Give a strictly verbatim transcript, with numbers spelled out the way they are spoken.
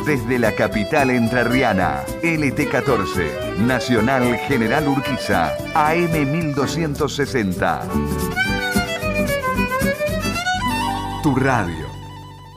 Desde la capital entrerriana, L T catorce, Nacional General Urquiza, A M mil doscientos sesenta. Tu radio.